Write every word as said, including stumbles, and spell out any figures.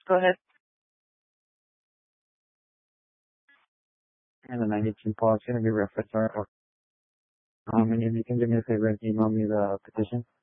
Go ahead. And then I need to pause. Going to be reference or um, and if you can do me a favor and email me the petition.